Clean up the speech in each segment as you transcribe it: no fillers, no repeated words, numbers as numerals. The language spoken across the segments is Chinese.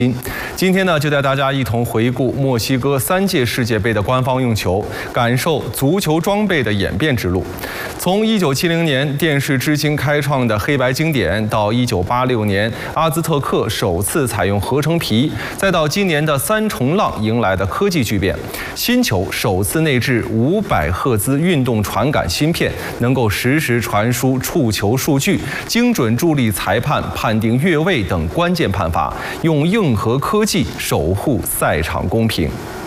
今天呢，就带大家一同回顾墨西哥3届世界杯的官方用球，感受足球装备的演变之路。从1970年电视之星开创的黑白经典，到1986年阿兹特克首次采用合成皮，再到今年的3重浪迎来的科技巨变，新球首次内置500赫兹运动传感芯片，能够实时传输触球数据，精准助力裁判判定越位等关键判罚，用硬核科技守护赛场公平。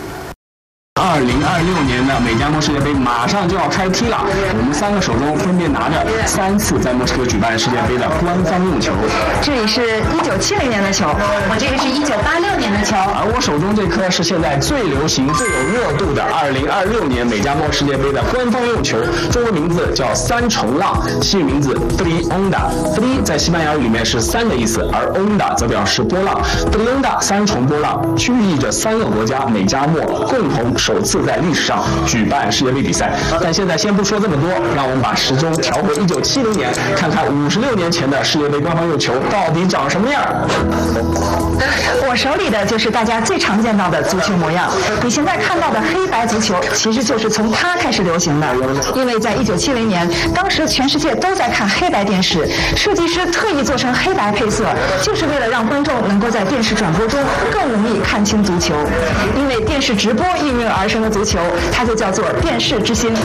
2026年的美加墨世界杯马上就要开踢了，我们3个手中分别拿着3次在墨西哥举办世界杯的官方用球。 这里是1970年的球，我这个是1986年的球， 而我手中这颗是现在最流行、最有热度的2026年美加墨世界杯的官方用球，中文名字叫3重浪，西语名字 Tri Onda。Tri 在西班牙语里面是3的意思，而 Onda 则表示波浪。Tri Onda 3重波浪，寓意着3个国家美加墨共同首次在历史上举办世界杯比赛。但现在先不说这么多，让我们把时钟调回1970年，看看56年前的世界杯官方用球到底长什么样。 我手里的就是大家最常见到的足球模样。你现在看到的黑白足球，其实就是从它开始流行的。因为在1970年，当时全世界都在看黑白电视，设计师特意做成黑白配色，就是为了让观众能够在电视转播中更容易看清足球。因为电视直播应运而生的足球，它就叫做电视之星。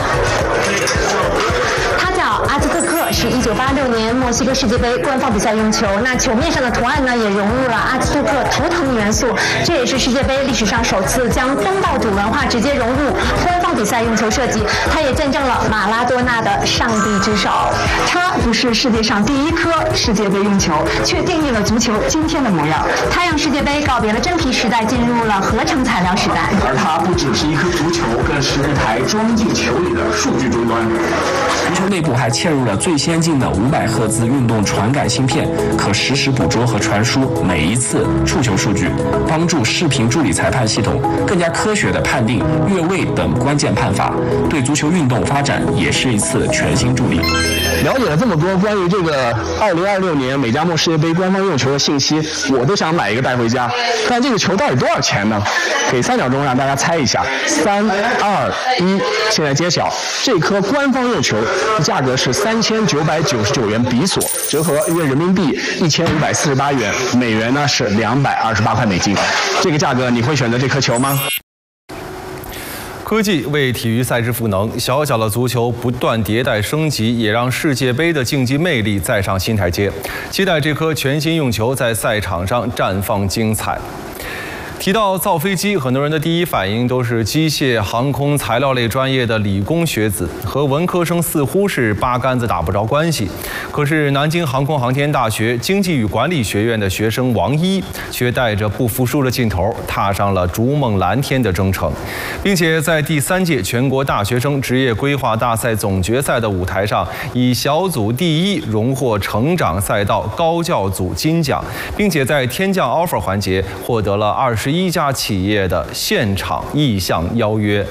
它叫阿兹特克，是1986年墨西哥世界杯官方比赛用球。那球面上的图案呢，也融入了阿兹特克图腾元素。这也是世界杯历史上首次将东道主文化直接融入官方比赛用球设计。它也见证了马拉多纳的上帝之手。 它不是世界上第一颗世界杯用球，却定义了足球今天的模样。 它让世界杯告别了真皮时代，进入了合成材料时代。 而它不只是一颗足球，更是一台装进球里的数据终端。 足球内部还嵌入了最先进的500赫兹运动传感芯片，可实时捕捉和传输每一次触球数据，帮助视频助理裁判系统更加科学地判定越位等关键判罚，对足球运动发展也是一次全新助力。 了解了这么多关于这个2026年美加墨世界杯官方用球的信息，我都想买一个带回家。但这个球到底多少钱呢？给3秒钟让大家猜一下，3、2、1，现在揭晓。这颗官方用球价格是3999元比索，折合约人民币1548元，美元呢是228块美金。这个价格你会选择这颗球吗？ 科技为体育赛事赋能，小小的足球不断迭代升级，也让世界杯的竞技魅力再上新台阶。期待这颗全新用球在赛场上绽放精彩。提到造飞机，很多人的第一反应都是机械、航空、材料类专业的理工学子，和文科生似乎是八竿子打不着关系。可是南京航空航天大学经济与管理学院的学生王一，却带着不服输的劲头，踏上了逐梦蓝天的征程，并且在第3届全国大学生职业规划大赛总决赛的舞台上，以小组第1荣获成长赛道高教组金奖，并且在天降 offer 环节获得了21家企业的现场意向邀约。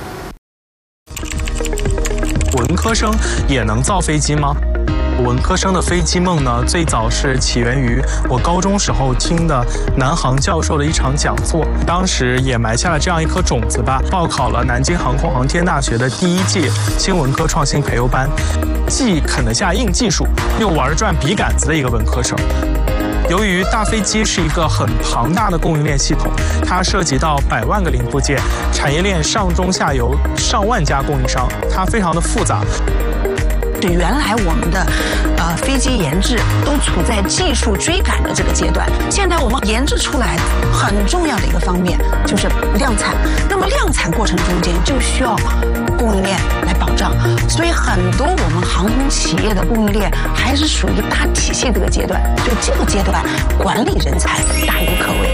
文科生也能造飞机吗？文科生的飞机梦呢，最早是起源于我高中时候听的南航教授的一场讲座，当时也埋下了这样一颗种子吧。报考了南京航空航天大学的第1届新文科创新培优班，既啃得下硬技术，又玩得转笔杆子的一个文科生。由于大飞机是一个很庞大的供应链系统，它涉及到100万个零部件，产业链上中下游上万家供应商，它非常的复杂。 原来我们的飞机研制都处在技术追赶的这个阶段，现在我们研制出来很重要的一个方面就是量产。那么量产过程中间就需要供应链来保障，所以很多我们航空企业的供应链还是属于大体系这个阶段，就这个阶段管理人才大有可为。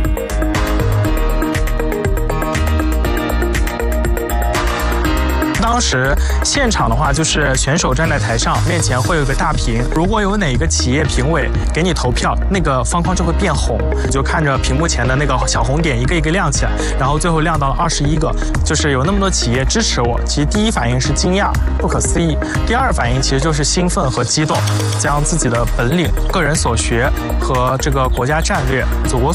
当时现场的话，就是选手站在台上，面前会有一个大屏，如果有哪个企业评委给你投票，那个方框就会变红，你就看着屏幕前的那个小红点一个一个亮起来，然后最后亮到了21个，就是有那么多企业支持我。其实第一反应是惊讶、不可思议，第二反应其实就是兴奋和激动，将自己的本领、个人所学和这个国家战略、祖国